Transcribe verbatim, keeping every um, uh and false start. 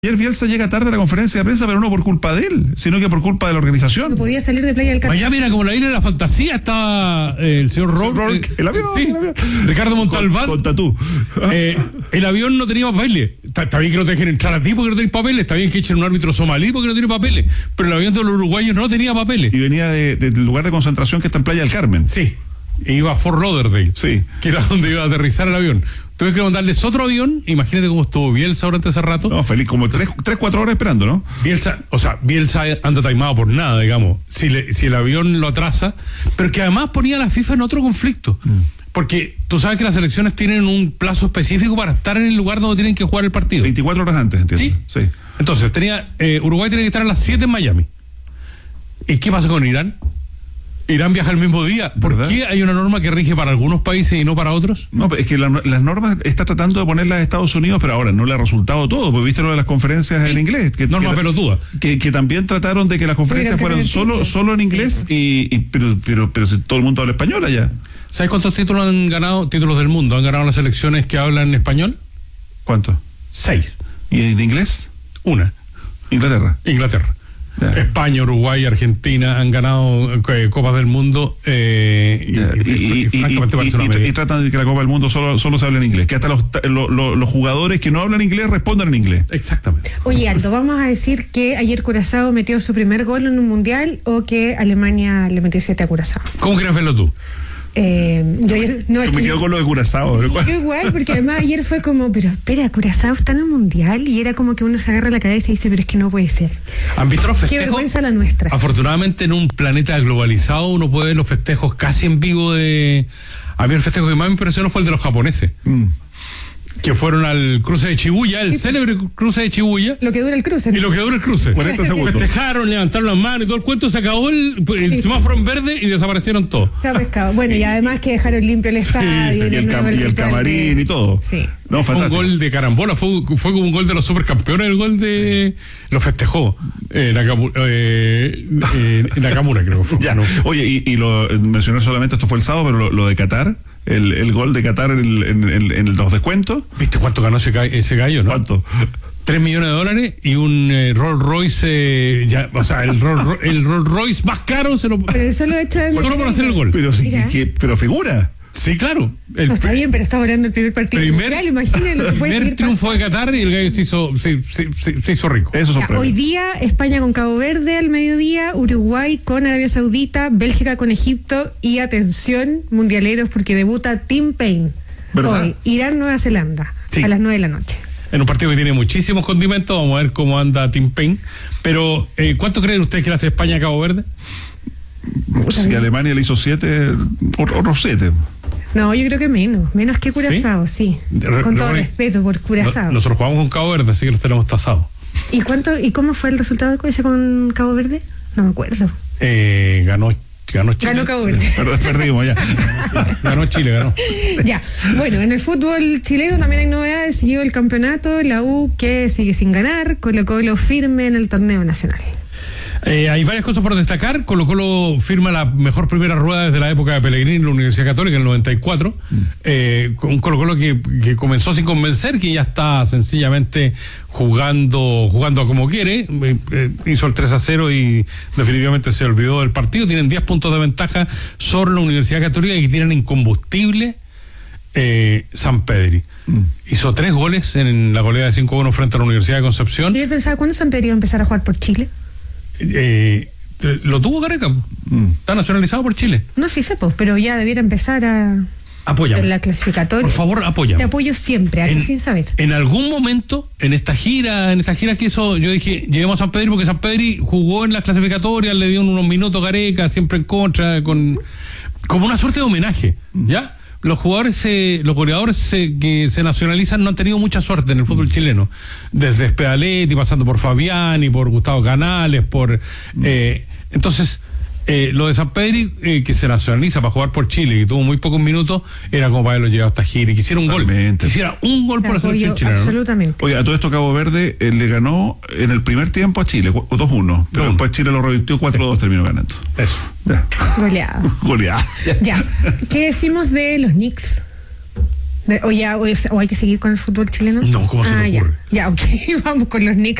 Ayer Bielsa llega tarde a la conferencia de prensa, pero no por culpa de él, sino que por culpa de la organización. No podía salir de Playa del Carmen. Allá mira, como la isla de la fantasía estaba eh, el señor Rourke. Eh, el avión, sí, el avión. Ricardo Montalbán. Con, con tatú. Eh, el avión no tenía papeles. Está, está bien que no te dejen entrar a ti porque no tenés papeles. Está bien que echen un árbitro somalí porque no tiene papeles. Pero el avión de los uruguayos no tenía papeles. Y venía de, de, del lugar de concentración que está en Playa del Carmen. Sí. E iba a Fort Lauderdale. Sí. Que era donde iba a aterrizar el avión. Tuve que mandarles otro avión. Imagínate cómo estuvo Bielsa durante ese rato. No, feliz, como tres, tres, cuatro horas esperando, ¿no? Bielsa, o sea, Bielsa anda taimado por nada, digamos. Si, le, si el avión lo atrasa, pero que además ponía a la FIFA en otro conflicto. Mm. Porque tú sabes que las selecciones tienen un plazo específico para estar en el lugar donde tienen que jugar el partido. veinticuatro horas antes, entiendo. Sí. sí. Entonces, tenía eh, Uruguay tiene que estar a las siete en Miami. ¿Y qué pasa con Irán? Irán viaja el mismo día. ¿Por ¿verdad? ¿Qué hay una norma que rige para algunos países y no para otros? No, es que la, las normas está tratando de ponerlas a Estados Unidos, pero ahora no le ha resultado todo, porque viste lo de las conferencias sí. en inglés. Que, norma que, pelotuda. Que, que también trataron de que las conferencias sí, fueran solo, solo en inglés, sí. y, y pero, pero, pero si todo el mundo habla español allá. ¿Sabes cuántos títulos han ganado, títulos del mundo, han ganado las selecciones que hablan español? ¿Cuántos? Seis. ¿Y de inglés? Una. Inglaterra. Inglaterra. Yeah. España, Uruguay, Argentina han ganado eh, Copas del Mundo eh, yeah. y, y, y, y, francamente y, y, y, y tratan de que la Copa del Mundo solo, solo se hable en inglés, que hasta los, lo, lo, los jugadores que no hablan inglés respondan en inglés. Exactamente. Oye, Aldo, vamos a decir que ayer Curazao metió su primer gol en un mundial o que Alemania le metió siete a Curazao. ¿Cómo quieres verlo tú? Eh, yo ayer, no, yo me quedo con lo de Curazao. Yo igual, porque además ayer fue como, pero espera, Curazao está en el mundial, y era como que uno se agarra la cabeza y dice, pero es que no puede ser. ¿Han visto los festejos? Qué vergüenza la nuestra. Afortunadamente en un planeta globalizado uno puede ver los festejos casi en vivo de... A mí el festejo que más me impresionó fue el de los japoneses. Mm. Que fueron al cruce de Shibuya, el sí, célebre cruce de Shibuya. Lo que dura el cruce. Y lo que dura el cruce. cuarenta segundos. Festejaron, levantaron las manos y todo el cuento, se acabó el, el sí. semáforo en verde y desaparecieron todos. Se ha pescado. Bueno, y además que dejaron limpio el estadio. Sí, sí, y el, cam y el camarín de... y todo. Sí. No, fue un gol de carambola, fue, fue como un gol de los supercampeones, el gol de... Lo festejó eh, Nakamura, eh, eh, Nakamura, creo que fue. Ya. No. Oye, y, y lo mencioné solamente, esto fue el sábado, pero lo, lo de Qatar, el, el gol de Qatar en, el, en, en, en los descuentos. ¿Viste cuánto ganó ese, ese gallo, no? ¿Cuánto? Tres millones de dólares y un eh, Rolls Royce, eh, ya, o sea, el Rolls, el Rolls Royce más caro se lo... Pero eso lo he hecho de solo por hacer el gol. Pero sí, que, que, pero figura. Sí, claro. El no, está bien, pero está hablando el primer partido primer, mundial, imagínense. El primer triunfo pasando. de Qatar y el gallo se hizo, se, se, se, se hizo rico. Eso ya, hoy día España con Cabo Verde al mediodía, Uruguay con Arabia Saudita, Bélgica con Egipto y atención, mundialeros, porque debuta Tim Payne. ¿verdad? Hoy, Irán, Nueva Zelanda, sí. a las nueve de la noche. En un partido que tiene muchísimos condimentos, vamos a ver cómo anda Tim Payne. Pero, eh, ¿cuánto creen ustedes que le hace España a Cabo Verde? Si Alemania le hizo siete, otros siete. No, yo creo que menos, menos que Curazao, sí. sí. Re, con todo re, respeto por Curazao. No, nosotros jugamos con Cabo Verde, así que los tenemos tasados. ¿Y cuánto y cómo fue el resultado ese con Cabo Verde? No me acuerdo. Eh, ganó Ganó Chile. Ganó Cabo Verde. Perdimos ya. Ganó Chile, ganó. Ya. Bueno, en el fútbol chileno también hay novedades. Siguió el campeonato, la U que sigue sin ganar, Colo Colo firme en el torneo nacional. Eh, hay varias cosas por destacar. Colo Colo firma la mejor primera rueda desde la época de Pellegrini en la Universidad Católica en el noventa y cuatro. Mm. Eh, un Colo Colo que, que comenzó sin convencer, que ya está sencillamente jugando jugando como quiere. Eh, eh, hizo el tres a cero y definitivamente se olvidó del partido. Tienen diez puntos de ventaja sobre la Universidad Católica y tienen incombustible eh, San Pedri. Mm. Hizo tres goles en la goleada de cinco a uno frente a la Universidad de Concepción. Yo pensaba, ¿cuándo San Pedri iba a empezar a jugar por Chile? Eh, lo tuvo Gareca, mm. está nacionalizado por Chile. No, sí sé, pues, pero ya debiera empezar a apoyar la clasificatoria. Por favor, apoya. Te apoyo siempre, aquí en, sin saber. En algún momento, en esta gira, en esta gira que hizo, yo dije, lleguemos a San Pedro, porque San Pedro jugó en las clasificatorias, le dio unos minutos Gareca, siempre en contra, con como una suerte de homenaje, mm. ¿ya? Los jugadores, se, los goleadores se, que se nacionalizan no han tenido mucha suerte en el fútbol chileno. Desde Spedaletti, pasando por Fabiani, por Gustavo Canales, por... Eh, entonces, eh, lo de San Pedri, eh, que se nacionaliza para jugar por Chile, que tuvo muy pocos minutos, era como para haberlo llegado hasta gira y quisiera un Totalmente. gol. Quisiera un gol por la selección chilena. Absolutamente. ¿No? Oye, a todo esto Cabo Verde eh, le ganó en el primer tiempo a Chile, dos uno, pero no. después Chile lo revirtió cuatro dos, sí. terminó ganando. Eso. Ya. Goleada. Goleada. Ya. ¿Qué decimos de los Knicks? De- o ya, o, es- o hay que seguir con el fútbol chileno. No, ¿cómo se te ah, ya. ocurre? Ya, ok, vamos con los Knicks.